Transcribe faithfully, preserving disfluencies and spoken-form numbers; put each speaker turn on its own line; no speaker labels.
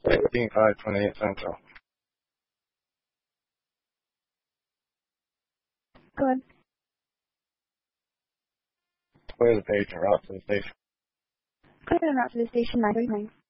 eighteen five twenty-eight Central.
Go ahead.
Clear the page and route to the station.
Clear and route to the station nine thirty-nine.